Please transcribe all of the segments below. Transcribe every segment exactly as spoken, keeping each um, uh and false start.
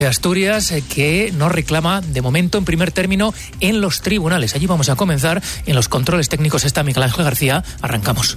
de Asturias, que no reclama de momento en primer término en los tribunales. Allí vamos a comenzar. En los controles técnicos está Miguel Ángel García. Arrancamos.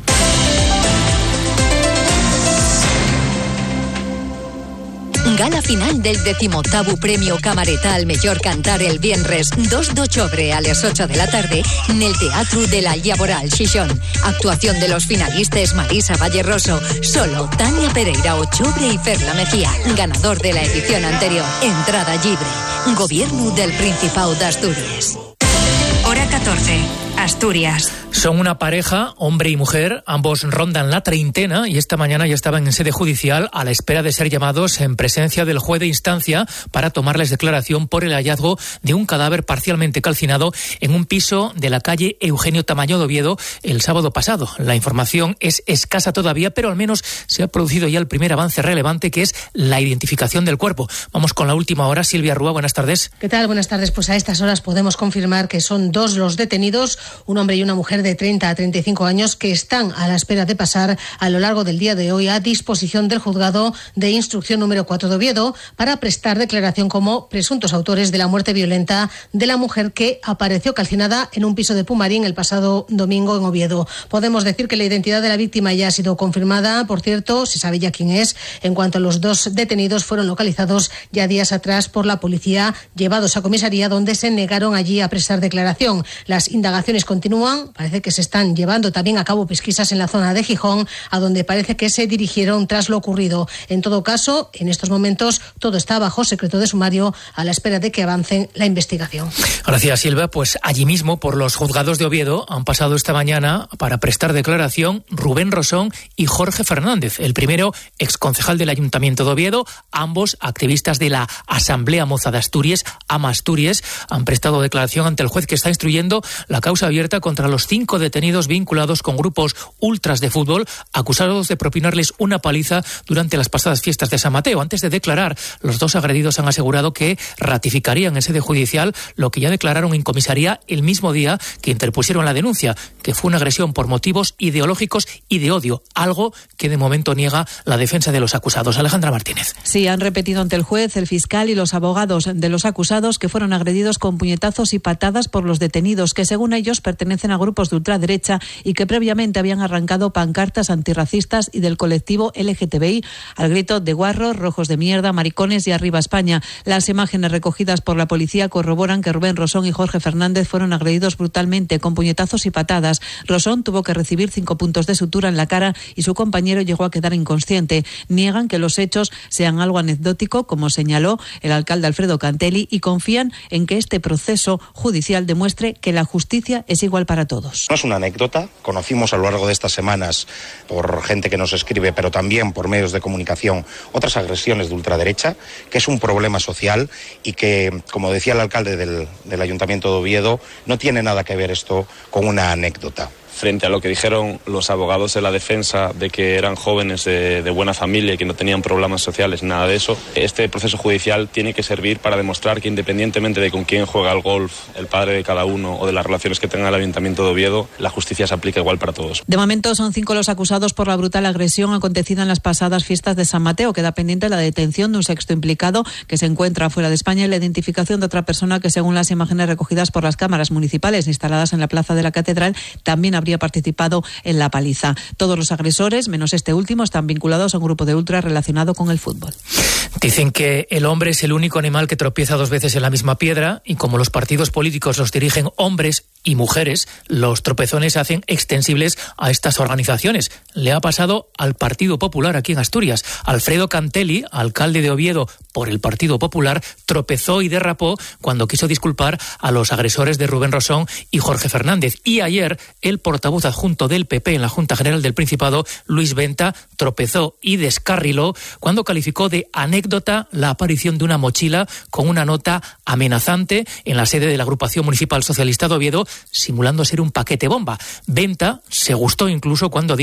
Gala final del decimoctavo Premio Camareta al Mellor Cantar el viernes dos de octubre a las ocho de la tarde en el Teatro de la Llaboral Xixón. Actuación de los finalistas Marisa Valleroso, Solo, Tania Pereira Ochobre y Ferla Mejía, ganador de la edición anterior. Entrada libre. Gobierno del Principado de Asturias. Hora catorce. Asturias. Son una pareja, hombre y mujer, ambos rondan la treintena y esta mañana ya estaban en sede judicial a la espera de ser llamados en presencia del juez de instancia para tomarles declaración por el hallazgo de un cadáver parcialmente calcinado en un piso de la calle Eugenio Tamayo de Oviedo el sábado pasado. La información es escasa todavía, pero al menos se ha producido ya el primer avance relevante, que es la identificación del cuerpo. Vamos con la última hora. Silvia Rúa, buenas tardes. ¿Qué tal? Buenas tardes. Pues a estas horas podemos confirmar que son dos los detenidos, un hombre y una mujer de treinta a treinta y cinco años, que están a la espera de pasar a lo largo del día de hoy a disposición del juzgado de instrucción número cuatro de Oviedo para prestar declaración como presuntos autores de la muerte violenta de la mujer que apareció calcinada en un piso de Pumarín el pasado domingo en Oviedo. Podemos decir que la identidad de la víctima ya ha sido confirmada. Por cierto, se sabe ya quién es. En cuanto a los dos detenidos, fueron localizados ya días atrás por la policía, llevados a comisaría, donde se negaron allí a prestar declaración. Las indagaciones continúan. Parece que se están llevando también a cabo pesquisas en la zona de Gijón, a donde parece que se dirigieron tras lo ocurrido. En todo caso, en estos momentos todo está bajo secreto de sumario a la espera de que avancen la investigación. Gracias, Silva. Pues allí mismo, por los juzgados de Oviedo, han pasado esta mañana para prestar declaración Rubén Rosón y Jorge Fernández. El primero, exconcejal del Ayuntamiento de Oviedo, ambos activistas de la Asamblea Moza de Asturias, AMA Asturias, han prestado declaración ante el juez que está instruyendo la causa abierta contra los cinco detenidos vinculados con grupos ultras de fútbol, acusados de propinarles una paliza durante las pasadas fiestas de San Mateo. Antes de declarar, los dos agredidos han asegurado que ratificarían en sede judicial lo que ya declararon en comisaría el mismo día que interpusieron la denuncia, que fue una agresión por motivos ideológicos y de odio, algo que de momento niega la defensa de los acusados. Alejandra Martínez. Sí, han repetido ante el juez, el fiscal y los abogados de los acusados que fueron agredidos con puñetazos y patadas por los detenidos, que según ellos pertenecen a grupos de ultraderecha y que previamente habían arrancado pancartas antirracistas y del colectivo L G T B I al grito de guarros, rojos de mierda, maricones y arriba España. Las imágenes recogidas por la policía corroboran que Rubén Rosón y Jorge Fernández fueron agredidos brutalmente con puñetazos y patadas. Rosón tuvo que recibir cinco puntos de sutura en la cara y su compañero llegó a quedar inconsciente. Niegan que los hechos sean algo anecdótico, como señaló el alcalde Alfredo Cantelli, y confían en que este proceso judicial demuestre que la justicia es igual para todos. No es una anécdota, conocimos a lo largo de estas semanas por gente que nos escribe, pero también por medios de comunicación, otras agresiones de ultraderecha, que es un problema social y que, como decía el alcalde del, del Ayuntamiento de Oviedo, no tiene nada que ver esto con una anécdota. Frente a lo que dijeron los abogados de la defensa de que eran jóvenes de, de buena familia y que no tenían problemas sociales, nada de eso, este proceso judicial tiene que servir para demostrar que independientemente de con quién juega al golf, el padre de cada uno o de las relaciones que tenga el Ayuntamiento de Oviedo, la justicia se aplica igual para todos. De momento son cinco los acusados por la brutal agresión acontecida en las pasadas fiestas de San Mateo. Queda pendiente la detención de un sexto implicado que se encuentra fuera de España y la identificación de otra persona que, según las imágenes recogidas por las cámaras municipales instaladas en la plaza de la Catedral, también habría participado en la paliza. Todos los agresores, menos este último, están vinculados a un grupo de ultras relacionado con el fútbol. Dicen que el hombre es el único animal que tropieza dos veces en la misma piedra, y como los partidos políticos los dirigen hombres y mujeres, los tropezones se hacen extensibles a estas organizaciones. Le ha pasado al Partido Popular aquí en Asturias. Alfredo Cantelli, alcalde de Oviedo por el Partido Popular, tropezó y derrapó cuando quiso disculpar a los agresores de Rubén Rosón y Jorge Fernández. Y ayer el portavoz adjunto del P P en la Junta General del Principado, Luis Venta, tropezó y descarriló cuando calificó de anécdota la aparición de una mochila con una nota amenazante en la sede de la Agrupación Municipal Socialista de Oviedo, simulando ser un paquete bomba. Venta se gustó incluso cuando dijo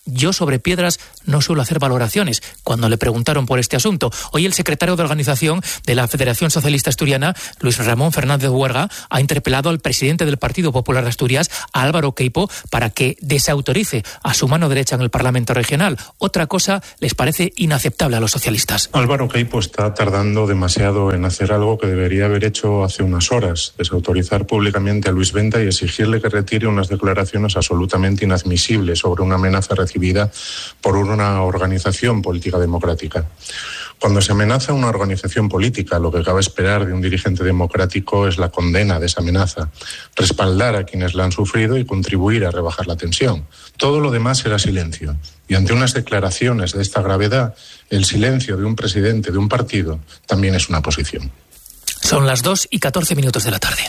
yo sobre piedras no suelo hacer valoraciones, cuando le preguntaron por este asunto. Hoy el secretario de organización de la Federación Socialista Asturiana, Luis Ramón Fernández Huerga, ha interpelado al presidente del Partido Popular de Asturias, a Álvaro Queipo, para que desautorice a su mano derecha en el Parlamento Regional. Otra cosa les parece inaceptable a los socialistas. Álvaro Queipo está tardando demasiado en hacer algo que debería haber hecho hace unas horas: desautorizar públicamente a Luis Venta y exigirle que retire unas declaraciones absolutamente inadmisibles sobre una amenaza recibida por una organización política democrática. Cuando se amenaza a una organización política, lo que cabe esperar de un dirigente democrático es la condena de esa amenaza, respaldar a quienes la han sufrido y contribuir a rebajar la tensión. Todo lo demás será silencio. Y ante unas declaraciones de esta gravedad, el silencio de un presidente de un partido también es una posición. Son las dos y catorce minutos de la tarde.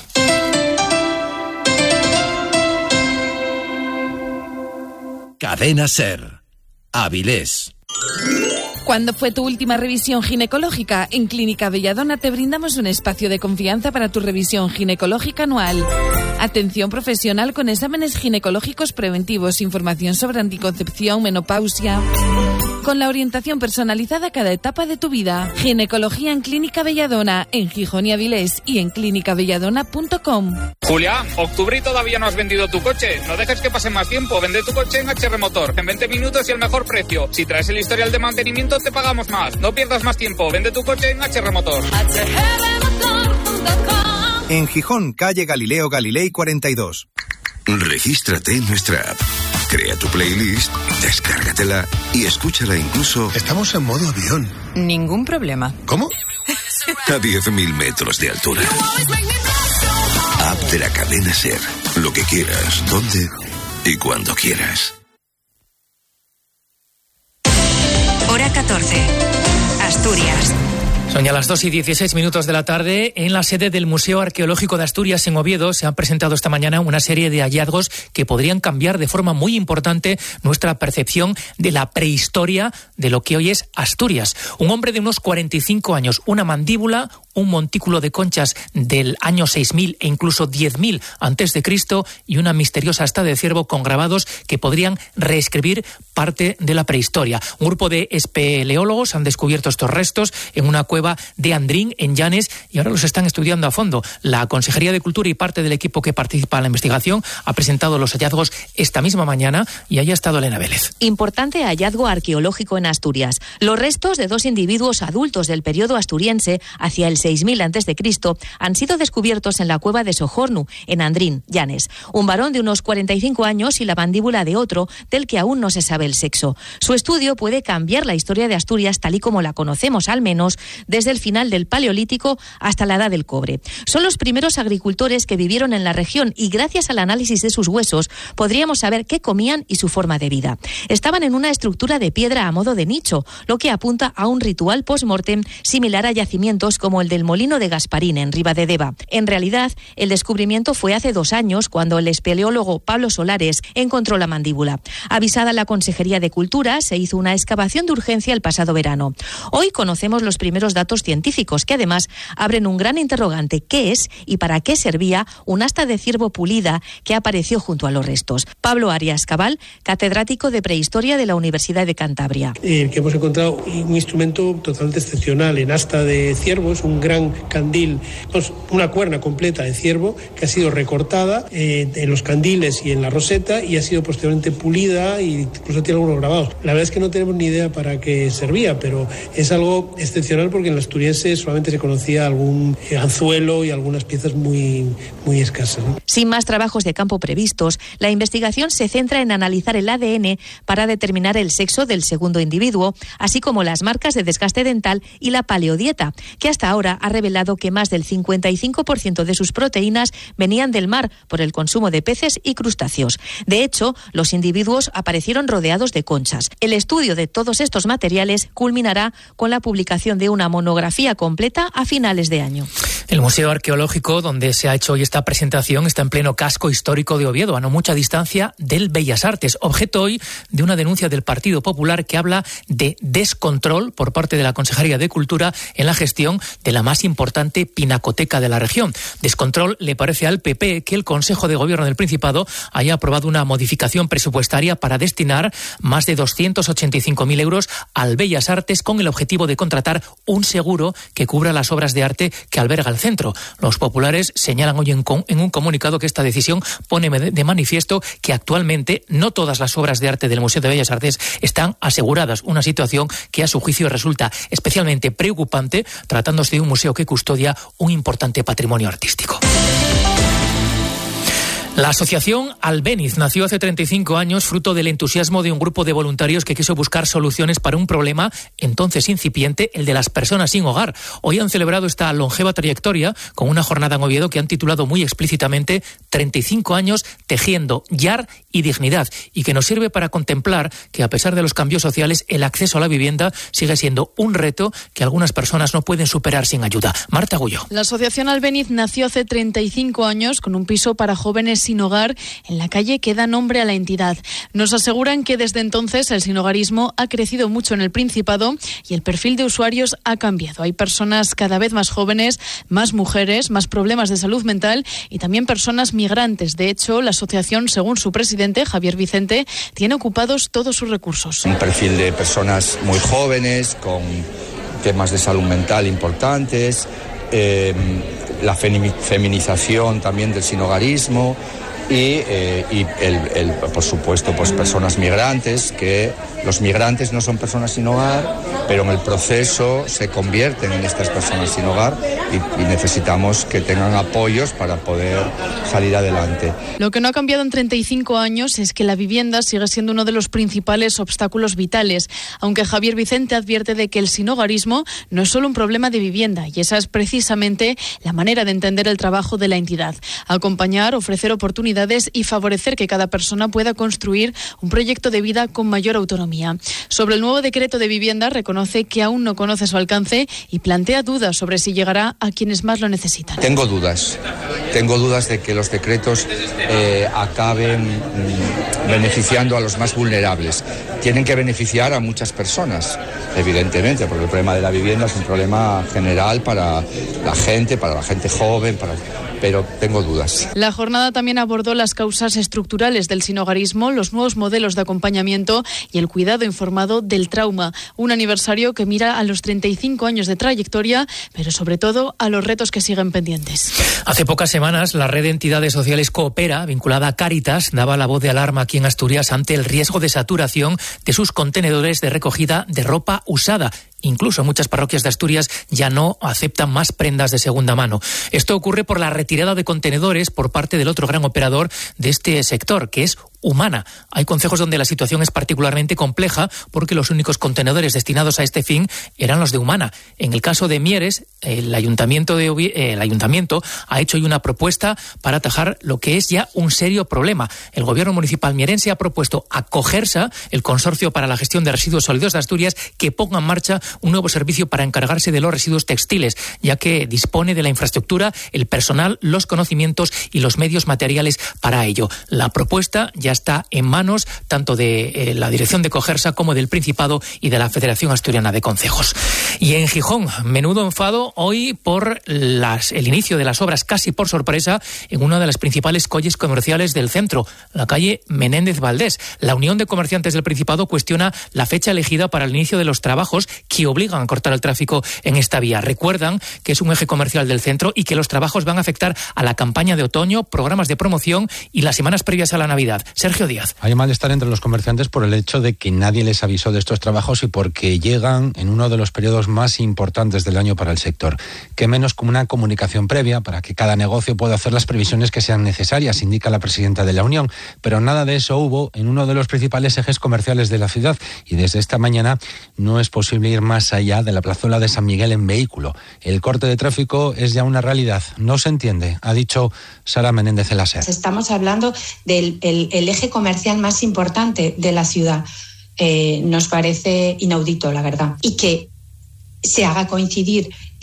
Cadena SER. Avilés. ¿Cuándo fue tu última revisión ginecológica? En Clínica Belladona te brindamos un espacio de confianza para tu revisión ginecológica anual. Atención profesional con exámenes ginecológicos preventivos, información sobre anticoncepción, menopausia, con la orientación personalizada a cada etapa de tu vida. Ginecología en Clínica Belladona, en Gijón y Avilés y en clínica belladona punto com. Julián, octubre y todavía no has vendido tu coche. No dejes que pase más tiempo. Vende tu coche en H R Motor. En veinte minutos y el mejor precio. Si traes el historial de mantenimiento, te pagamos más. No pierdas más tiempo. Vende tu coche en H R Motor. En Gijón, calle Galileo Galilei cuarenta y dos. Regístrate en nuestra app. Crea tu playlist, descárgatela y escúchala incluso... Estamos en modo avión. Ningún problema. ¿Cómo? A diez mil metros de altura. App de la cadena SER. Lo que quieras, donde y cuando quieras. Hora catorce. Asturias. Son ya las dos y dieciséis minutos de la tarde. En la sede del Museo Arqueológico de Asturias, en Oviedo, se han presentado esta mañana una serie de hallazgos que podrían cambiar de forma muy importante nuestra percepción de la prehistoria de lo que hoy es Asturias. Un hombre de unos cuarenta y cinco años, una mandíbula, un montículo de conchas del año seis mil e incluso diez mil antes de Cristo y una misteriosa asta de ciervo con grabados que podrían reescribir parte de la prehistoria. Un grupo de espeleólogos han descubierto estos restos en una cueva de Andrín, en Llanes, y ahora los están estudiando a fondo. La Consejería de Cultura y parte del equipo que participa en la investigación ha presentado los hallazgos esta misma mañana y ahí ha estado Elena Vélez. Importante hallazgo arqueológico en Asturias. Los restos de dos individuos adultos del periodo asturiense hacia el seis mil antes de Cristo han sido descubiertos en la cueva de Sojornu, en Andrín, Llanes. Un varón de unos cuarenta y cinco años y la mandíbula de otro, del que aún no se sabe el sexo. Su estudio puede cambiar la historia de Asturias tal y como la conocemos, al menos desde el final del Paleolítico hasta la Edad del Cobre. Son los primeros agricultores que vivieron en la región y gracias al análisis de sus huesos podríamos saber qué comían y su forma de vida. Estaban en una estructura de piedra a modo de nicho, lo que apunta a un ritual post-mortem similar a yacimientos como el del Molino de Gasparín en Ribadedeva. En realidad, el descubrimiento fue hace dos años cuando el espeleólogo Pablo Solares encontró la mandíbula. Avisada la Consejería de Cultura, se hizo una excavación de urgencia el pasado verano. Hoy conocemos los primeros datos científicos que además abren un gran interrogante: ¿qué es y para qué servía un asta de ciervo pulida que apareció junto a los restos? Pablo Arias Cabal, catedrático de Prehistoria de la Universidad de Cantabria. Eh, que hemos encontrado un instrumento totalmente excepcional en asta de ciervo, es un gran candil, pues una cuerna completa de ciervo que ha sido recortada eh, en los candiles y en la roseta y ha sido posteriormente pulida y incluso tiene algunos grabados. La verdad es que no tenemos ni idea para qué servía, pero es algo excepcional porque en la asturiense solamente se conocía algún anzuelo y algunas piezas muy, muy escasas, ¿no? Sin más trabajos de campo previstos, la investigación se centra en analizar el A D N para determinar el sexo del segundo individuo, así como las marcas de desgaste dental y la paleodieta, que hasta ahora ha revelado que más del cincuenta y cinco por ciento de sus proteínas venían del mar por el consumo de peces y crustáceos. De hecho, los individuos aparecieron rodeados de conchas. El estudio de todos estos materiales culminará con la publicación de una monografía completa a finales de año. El Museo Arqueológico, donde se ha hecho hoy esta presentación, está en pleno casco histórico de Oviedo, a no mucha distancia del Bellas Artes, objeto hoy de una denuncia del Partido Popular que habla de descontrol por parte de la Consejería de Cultura en la gestión de la más importante pinacoteca de la región. Descontrol le parece al P P que el Consejo de Gobierno del Principado haya aprobado una modificación presupuestaria para destinar más de doscientos ochenta y cinco mil euros al Bellas Artes con el objetivo de contratar un seguro que cubra las obras de arte que alberga el centro. Los populares señalan hoy en, con, en un comunicado que esta decisión pone de manifiesto que actualmente no todas las obras de arte del Museo de Bellas Artes están aseguradas, una situación que a su juicio resulta especialmente preocupante tratándose de un museo que custodia un importante patrimonio artístico. La asociación Albéniz nació hace treinta y cinco años fruto del entusiasmo de un grupo de voluntarios que quiso buscar soluciones para un problema entonces incipiente, el de las personas sin hogar. Hoy han celebrado esta longeva trayectoria con una jornada en Oviedo que han titulado muy explícitamente treinta y cinco años tejiendo yar y dignidad, y que nos sirve para contemplar que a pesar de los cambios sociales el acceso a la vivienda sigue siendo un reto que algunas personas no pueden superar sin ayuda. Marta Gullo. La asociación Albéniz nació hace treinta y cinco años con un piso para jóvenes sin hogar en la calle que da nombre a la entidad. Nos aseguran que desde entonces el sinhogarismo ha crecido mucho en el Principado y el perfil de usuarios ha cambiado. Hay personas cada vez más jóvenes, más mujeres, más problemas de salud mental y también personas migrantes. De hecho, la asociación, según su presidente, Javier Vicente, tiene ocupados todos sus recursos. Un perfil de personas muy jóvenes, con temas de salud mental importantes, eh, la feminización también del sinhogarismo y, eh, y el, el, por supuesto, pues personas migrantes, que los migrantes no son personas sin hogar, pero en el proceso se convierten en estas personas sin hogar y, y necesitamos que tengan apoyos para poder salir adelante. Lo que no ha cambiado en treinta y cinco años es que la vivienda sigue siendo uno de los principales obstáculos vitales, aunque Javier Vicente advierte de que el sinhogarismo no es solo un problema de vivienda, y esa es precisamente la manera de entender el trabajo de la entidad: acompañar, ofrecer oportunidades y favorecer que cada persona pueda construir un proyecto de vida con mayor autonomía. Sobre el nuevo decreto de vivienda, reconoce que aún no conoce su alcance y plantea dudas sobre si llegará a quienes más lo necesitan. Tengo dudas. Tengo dudas de que los decretos eh, acaben mm, beneficiando a los más vulnerables. Tienen que beneficiar a muchas personas, evidentemente, porque el problema de la vivienda es un problema general para la gente, para la gente joven, para... pero tengo dudas. La jornada también abordó las causas estructurales del sinhogarismo, los nuevos modelos de acompañamiento y el cuidado informado del trauma. Un aniversario que mira a los treinta y cinco años de trayectoria, pero sobre todo a los retos que siguen pendientes. Hace pocas semanas, la red de entidades sociales Coopera, vinculada a Cáritas, daba la voz de alarma aquí en Asturias ante el riesgo de saturación de sus contenedores de recogida de ropa usada. Incluso muchas parroquias de Asturias ya no aceptan más prendas de segunda mano. Esto ocurre por la retirada de contenedores por parte del otro gran operador de este sector, que es Humana. Hay concejos donde la situación es particularmente compleja porque los únicos contenedores destinados a este fin eran los de Humana. En el caso de Mieres, el ayuntamiento, de Ovi- eh, el ayuntamiento ha hecho hoy una propuesta para atajar lo que es ya un serio problema. El gobierno municipal mierense ha propuesto a Cogersa, el Consorcio para la Gestión de Residuos Sólidos de Asturias, que ponga en marcha un nuevo servicio para encargarse de los residuos textiles, ya que dispone de la infraestructura, el personal, los conocimientos y los medios materiales para ello. La propuesta ya está en manos tanto de eh, la dirección de Cogersa como del Principado y de la Federación Asturiana de Concejos. Y en Gijón, menudo enfado hoy por las, el inicio de las obras casi por sorpresa en una de las principales calles comerciales del centro, la calle Menéndez Valdés. La Unión de Comerciantes del Principado cuestiona la fecha elegida para el inicio de los trabajos que obligan a cortar el tráfico en esta vía. Recuerdan que es un eje comercial del centro y que los trabajos van a afectar a la campaña de otoño, programas de promoción y las semanas previas a la Navidad. Sergio Díaz. Hay malestar entre los comerciantes por el hecho de que nadie les avisó de estos trabajos y porque llegan en uno de los periodos más importantes del año para el sector. Qué menos como una comunicación previa para que cada negocio pueda hacer las previsiones que sean necesarias, indica la presidenta de la Unión. Pero nada de eso hubo en uno de los principales ejes comerciales de la ciudad y desde esta mañana no es posible ir más allá de la plazuela de San Miguel en vehículo. El corte de tráfico es ya una realidad. No se entiende, ha dicho Sara Menéndez de la SER. Estamos hablando del el, el eje comercial más importante de la ciudad. Eh, nos parece inaudito, la verdad. Y que se haga coincidir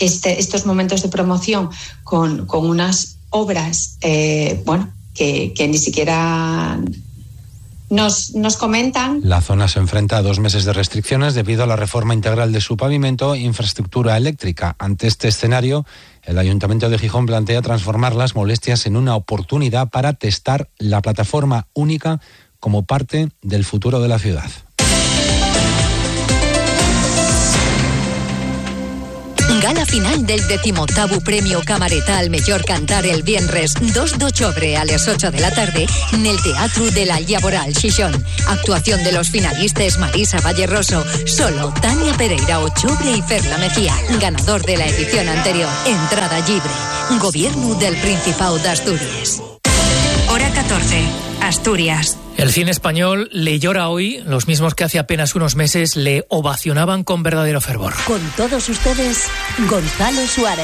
este, estos momentos de promoción con, con unas obras, eh, bueno, que, que ni siquiera nos, nos comentan. La zona se enfrenta a dos meses de restricciones debido a la reforma integral de su pavimento e infraestructura eléctrica. Ante este escenario, el Ayuntamiento de Gijón plantea transformar las molestias en una oportunidad para testar la plataforma única como parte del futuro de la ciudad. Gala final del decimoctavo Premio Camareta al Mellor Cantar el viernes dos de octubre a las ocho de la tarde en el Teatro de la Llaboral Xixón. Actuación de los finalistas Marisa Valleroso, Solo, Tania Pereira Ochobre y Ferla Mejía. Ganador de la edición anterior. Entrada libre. Gobierno del Principado de Asturias. Hora catorce. Asturias. El cine español le llora hoy, los mismos que hace apenas unos meses le ovacionaban con verdadero fervor. Con todos ustedes, Gonzalo Suárez.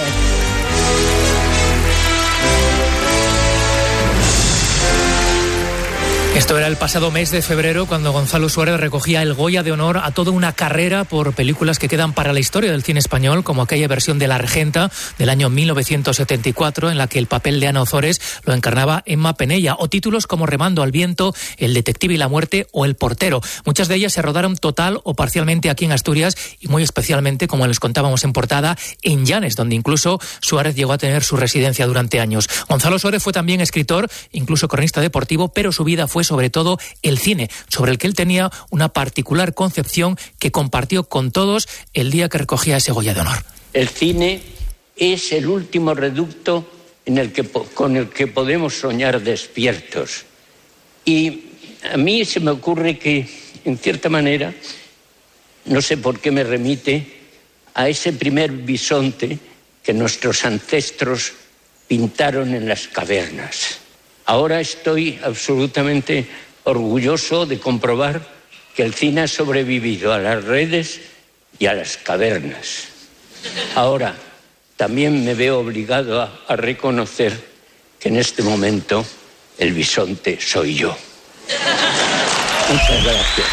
Esto era el pasado mes de febrero cuando Gonzalo Suárez recogía el Goya de honor a toda una carrera por películas que quedan para la historia del cine español, como aquella versión de La Regenta del año mil novecientos setenta y cuatro en la que el papel de Ana Ozores lo encarnaba Emma Penella, o títulos como Remando al viento, El detective y la muerte o El portero. Muchas de ellas se rodaron total o parcialmente aquí en Asturias y muy especialmente, como les contábamos en portada, en Llanes, donde incluso Suárez llegó a tener su residencia durante años. Gonzalo Suárez fue también escritor, incluso cronista deportivo, pero su vida fue sobre todo el cine, sobre el que él tenía una particular concepción que compartió con todos el día que recogía ese Goya de honor. El cine es el último reducto en el que, con el que podemos soñar despiertos. Y a mí se me ocurre que, en cierta manera, no sé por qué me remite a ese primer bisonte que nuestros ancestros pintaron en las cavernas. Ahora estoy absolutamente orgulloso de comprobar que el cine ha sobrevivido a las redes y a las cavernas. Ahora también me veo obligado a, a reconocer que en este momento el bisonte soy yo. Muchas gracias.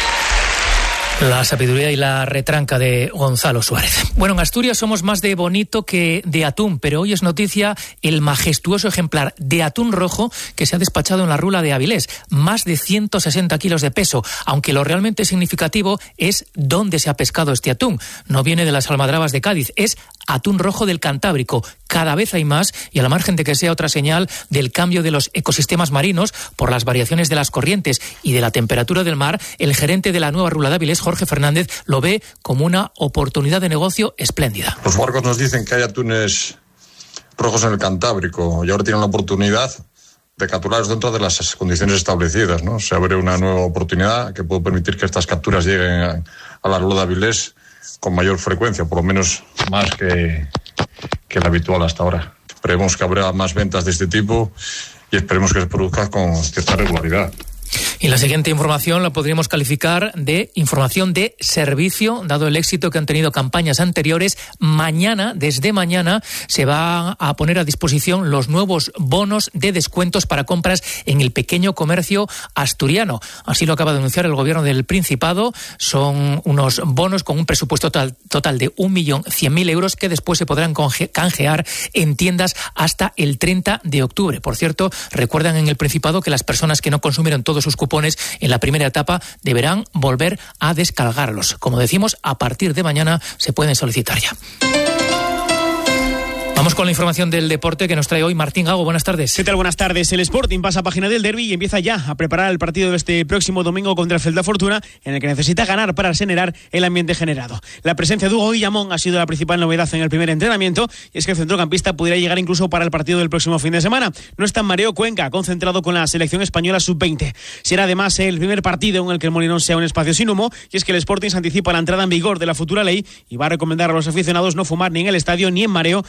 La sabiduría y la retranca de Gonzalo Suárez. Bueno, en Asturias somos más de bonito que de atún, pero hoy es noticia el majestuoso ejemplar de atún rojo que se ha despachado en la Rula de Avilés. Más de ciento sesenta kilos de peso, aunque lo realmente significativo es dónde se ha pescado este atún. No viene de las almadrabas de Cádiz, es atún rojo del Cantábrico. Cada vez hay más, y a la margen de que sea otra señal del cambio de los ecosistemas marinos por las variaciones de las corrientes y de la temperatura del mar, el gerente de la nueva Rula de Avilés, Jorge Fernández, lo ve como una oportunidad de negocio espléndida. Los barcos nos dicen que hay atunes rojos en el Cantábrico y ahora tienen la oportunidad de capturarlos dentro de las condiciones establecidas, ¿no? Se abre una nueva oportunidad que puede permitir que estas capturas lleguen a, a la Rula de Avilés con mayor frecuencia, por lo menos más que, que la habitual hasta ahora. Esperemos que habrá más ventas de este tipo y esperemos que se produzca con cierta regularidad. Y la siguiente información la podríamos calificar de información de servicio, dado el éxito que han tenido campañas anteriores. Mañana, desde mañana, se va a poner a disposición los nuevos bonos de descuentos para compras en el pequeño comercio asturiano. Así lo acaba de anunciar el Gobierno del Principado. Son unos bonos con un presupuesto total, total de un millón cien mil euros que después se podrán canjear en tiendas hasta el treinta de octubre. Por cierto, recuerdan en el Principado que las personas que no consumieron todos sus cupones en la primera etapa deberán volver a descargarlos. Como decimos, a partir de mañana se pueden solicitar ya. Vamos con la información del deporte que nos trae hoy Martín Gago. Buenas tardes. ¿Qué tal? Buenas tardes. El Sporting pasa a página del derbi y empieza ya a preparar el partido de este próximo domingo contra el Celta Fortuna, en el que necesita ganar para generar el ambiente generado. La presencia de Hugo Guillamón ha sido la principal novedad en el primer entrenamiento, y es que el centrocampista pudiera llegar incluso para el partido del próximo fin de semana. No está Mareo Cuenca, concentrado con la selección española sub veinte. Será además el primer partido en el que el Molinón sea un espacio sin humo, y es que el Sporting se anticipa la entrada en vigor de la futura ley y va a recomendar a los aficionados no fumar ni en el estadio ni en mareo en una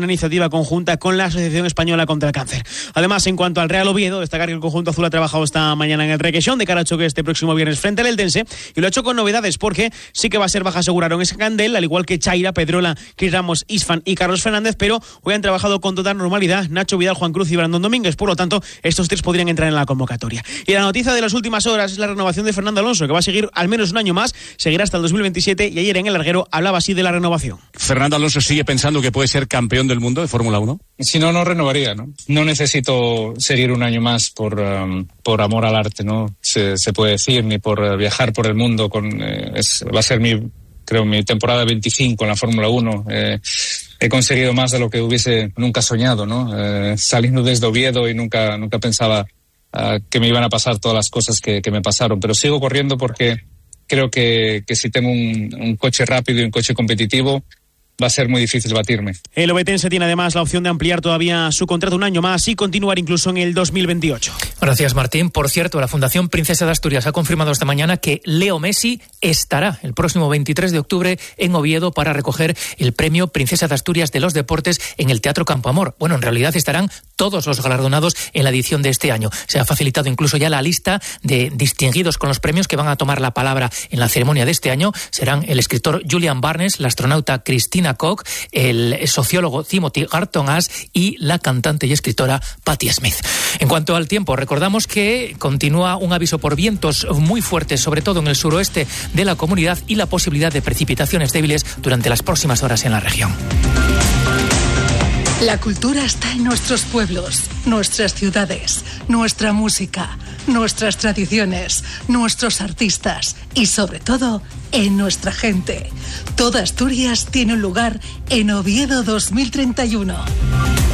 una iniciativa conjunta con la Asociación Española contra el Cáncer. Además, en cuanto al Real Oviedo, destacar que el conjunto azul ha trabajado esta mañana en el Requesón de cara al choque este próximo viernes frente al Eldense, y lo ha hecho con novedades porque sí que va a ser baja, aseguraron ese Candel, al igual que Chaira, Pedrola, Cris Ramos, Isfan y Carlos Fernández, pero hoy han trabajado con total normalidad Nacho Vidal, Juan Cruz y Brandon Domínguez, por lo tanto estos tres podrían entrar en la convocatoria. Y la noticia de las últimas horas es la renovación de Fernando Alonso, que va a seguir al menos un año más, seguirá hasta el dos mil veintisiete, y ayer en el larguero hablaba así de la renovación. ¿Fernando Alonso sigue pensando que puede ser campeón del mundo de Fórmula uno? Si no, no renovaría, ¿no? No necesito seguir un año más por, um, por amor al arte, ¿no? Se, se puede decir, ni por uh, viajar por el mundo. Con, eh, es, va a ser mi, creo, mi temporada veinticinco en la Fórmula uno. Eh, he conseguido más de lo que hubiese nunca soñado, ¿no? Eh, saliendo desde Oviedo y nunca, nunca pensaba uh, que me iban a pasar todas las cosas que, que me pasaron. Pero sigo corriendo porque creo que, que si tengo un, un coche rápido y un coche competitivo, va a ser muy difícil batirme. El obetense tiene además la opción de ampliar todavía su contrato un año más y continuar incluso en el dos mil veintiocho. Gracias, Martín. Por cierto, la Fundación Princesa de Asturias ha confirmado esta mañana que Leo Messi estará el próximo veintitrés de octubre en Oviedo para recoger el premio Princesa de Asturias de los Deportes en el Teatro Campo Amor. Bueno, en realidad estarán todos los galardonados en la edición de este año. Se ha facilitado incluso ya la lista de distinguidos con los premios que van a tomar la palabra en la ceremonia de este año. Serán el escritor Julian Barnes, la astronauta Christina Koch, el sociólogo Timothy Garton Ash y la cantante y escritora Patti Smith. En cuanto al tiempo, recordamos que continúa un aviso por vientos muy fuertes, sobre todo en el suroeste de la comunidad, y la posibilidad de precipitaciones débiles durante las próximas horas en la región. La cultura está en nuestros pueblos, nuestras ciudades, nuestra música, nuestras tradiciones, nuestros artistas y, sobre todo, en nuestra gente. Toda Asturias tiene un lugar en Oviedo dos mil treinta y uno.